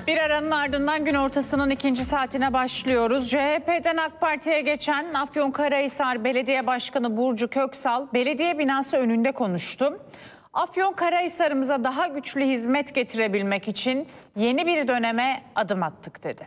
Bir aranın ardından gün ortasının ikinci saatine başlıyoruz. CHP'den AK Parti'ye geçen Afyonkarahisar Belediye Başkanı Burcu Köksal, belediye binası önünde konuştu. Afyonkarahisar'ımıza daha güçlü hizmet getirebilmek için yeni bir döneme adım attık dedi.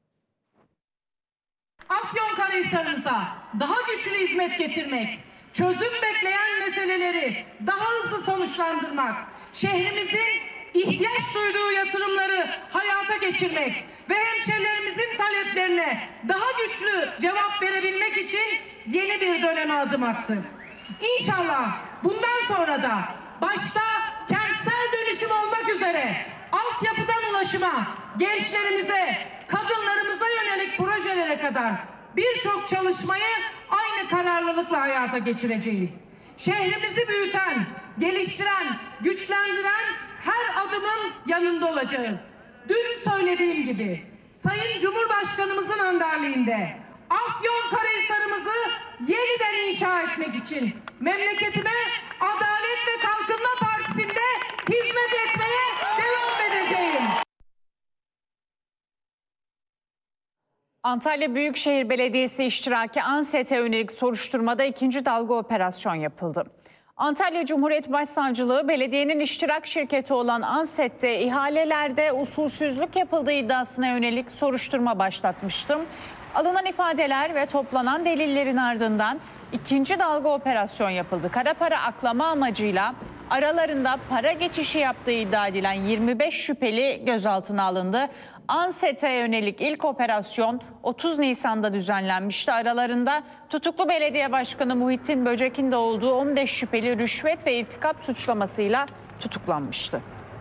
Afyonkarahisar'ımıza daha güçlü hizmet getirmek, çözüm bekleyen meseleleri daha hızlı sonuçlandırmak, şehrimizin ihtiyaç duyduğu yatırımları hayata geçirmek ve hemşehrilerimizin taleplerine daha güçlü cevap verebilmek için yeni bir döneme adım attık. İnşallah bundan sonra da başta kentsel dönüşüm olmak üzere altyapıdan ulaşıma, gençlerimize, kadınlarımıza yönelik projelere kadar birçok çalışmayı aynı kararlılıkla hayata geçireceğiz. Şehrimizi büyüten, geliştiren, güçlendiren her adımın yanında olacağız. Dün söylediğim gibi Sayın Cumhurbaşkanımızın önderliğinde Afyonkarahisar'ımızı yeniden inşa etmek için memleketime Adalet ve Kalkınma Partisi'nde hizmet etmeye devam edeceğim. Antalya Büyükşehir Belediyesi iştiraki ANSET'e yönelik soruşturmada ikinci dalga operasyon yapıldı. Antalya Cumhuriyet Başsavcılığı belediyenin iştirak şirketi olan ANSET'te ihalelerde usulsüzlük yapıldığı iddiasına yönelik soruşturma başlatmıştı. Alınan ifadeler ve toplanan delillerin ardından ikinci dalga operasyon yapıldı. Kara para aklama amacıyla aralarında para geçişi yaptığı iddia edilen 25 şüpheli gözaltına alındı. ANSET'e yönelik ilk operasyon 30 Nisan'da düzenlenmişti. Aralarında tutuklu belediye başkanı Muhittin Böcek'in de olduğu 15 şüpheli rüşvet ve irtikap suçlamasıyla tutuklanmıştı.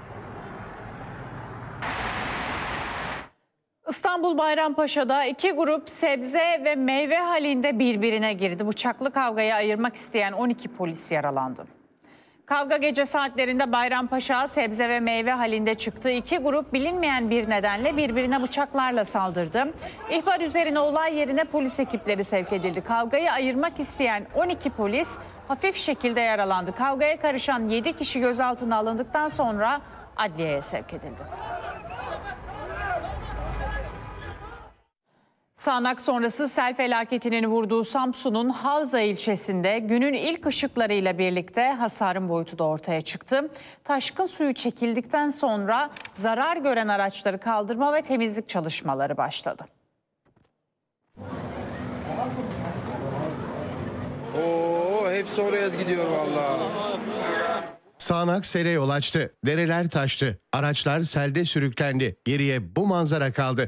İstanbul Bayrampaşa'da iki grup sebze ve meyve halinde birbirine girdi. Bıçaklı kavgayı ayırmak isteyen 12 polis yaralandı. Kavga gece saatlerinde Bayrampaşa sebze ve meyve halinde çıktı. İki grup bilinmeyen bir nedenle birbirine bıçaklarla saldırdı. İhbar üzerine olay yerine polis ekipleri sevk edildi. Kavgayı ayırmak isteyen 12 polis hafif şekilde yaralandı. Kavgaya karışan 7 kişi gözaltına alındıktan sonra adliyeye sevk edildi. Sağanak sonrası sel felaketinin vurduğu Samsun'un Havza ilçesinde günün ilk ışıklarıyla birlikte hasarın boyutu da ortaya çıktı. Taşkın suyu çekildikten sonra zarar gören araçları kaldırma ve temizlik çalışmaları başladı. Hepsi oraya gidiyor vallahi. Sağanak sele yol açtı. Dereler taştı. Araçlar selde sürüklendi. Geriye bu manzara kaldı.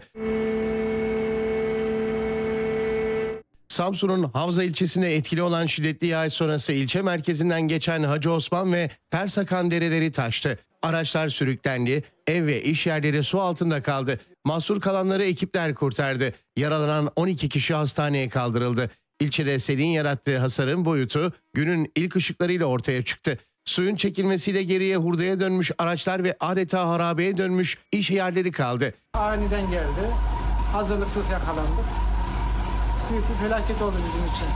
Samsun'un Havza ilçesine etkili olan şiddetli yağış sonrası ilçe merkezinden geçen Hacı Osman ve Tersakan dereleri taştı. Araçlar sürüklendi, ev ve iş yerleri su altında kaldı. Mahsur kalanları ekipler kurtardı. Yaralanan 12 kişi hastaneye kaldırıldı. İlçede selin yarattığı hasarın boyutu günün ilk ışıklarıyla ortaya çıktı. Suyun çekilmesiyle geriye hurdaya dönmüş araçlar ve adeta harabeye dönmüş iş yerleri kaldı. Aniden geldi, hazırlıksız yakalandık. Büyük bir felaket oldu bizim için.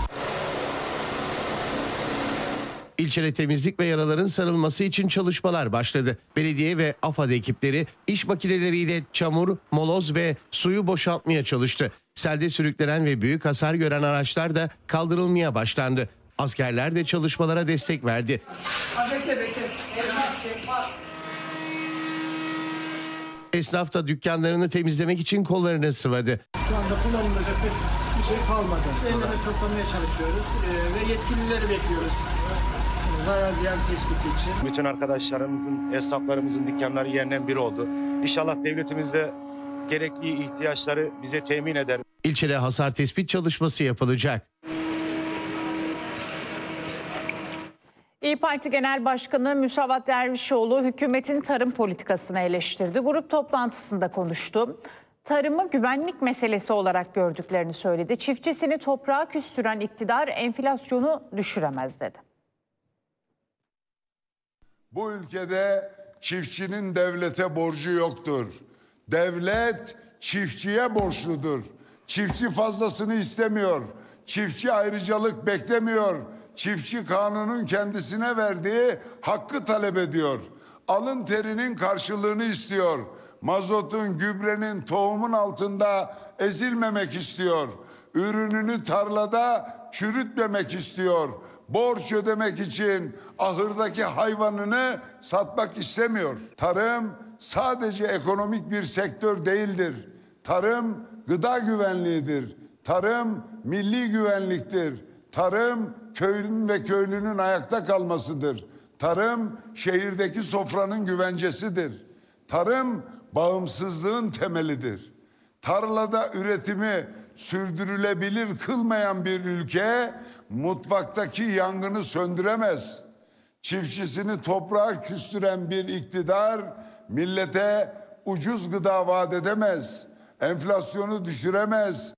İlçede temizlik ve yaraların sarılması için çalışmalar başladı. Belediye ve AFAD ekipleri iş makineleriyle çamur, moloz ve suyu boşaltmaya çalıştı. Selde sürüklenen ve büyük hasar gören araçlar da kaldırılmaya başlandı. Askerler de çalışmalara destek verdi. Esnaf da dükkanlarını temizlemek için kollarını sıvadı. Şu anda kullanılacak bir şey kalmadı. Elleri toplamaya çalışıyoruz ve yetkilileri bekliyoruz. Zarar ziyan tespiti için. Bütün arkadaşlarımızın, esnaflarımızın dükkanları yerden bir oldu. İnşallah devletimiz de gerekli ihtiyaçları bize temin eder. İlçede hasar tespit çalışması yapılacak. İYİ Parti Genel Başkanı Musavat Dervişoğlu hükümetin tarım politikasını eleştirdi. Grup toplantısında konuştu. Tarımı güvenlik meselesi olarak gördüklerini söyledi. Çiftçisini toprağa küstüren iktidar enflasyonu düşüremez dedi. Bu ülkede çiftçinin devlete borcu yoktur. Devlet çiftçiye borçludur. Çiftçi fazlasını istemiyor. Çiftçi ayrıcalık beklemiyor. Çiftçi kanunun kendisine verdiği hakkı talep ediyor. Alın terinin karşılığını istiyor. Mazotun, gübrenin, tohumun altında ezilmemek istiyor. Ürününü tarlada çürütmemek istiyor. Borç ödemek için ahırdaki hayvanını satmak istemiyor. Tarım sadece ekonomik bir sektör değildir. Tarım gıda güvenliğidir. Tarım milli güvenliktir. Tarım köylünün ve köylünün ayakta kalmasıdır. Tarım şehirdeki sofranın güvencesidir. Tarım bağımsızlığın temelidir. Tarlada üretimi sürdürülebilir kılmayan bir ülke mutfaktaki yangını söndüremez. Çiftçisini toprağa küstüren bir iktidar millete ucuz gıda vaat edemez. Enflasyonu düşüremez.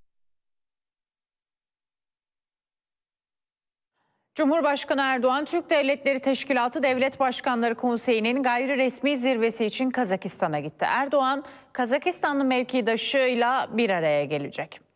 Cumhurbaşkanı Erdoğan, Türk Devletleri Teşkilatı Devlet Başkanları Konseyi'nin gayri resmi zirvesi için Kazakistan'a gitti. Erdoğan, Kazakistanlı mevkidaşıyla bir araya gelecek.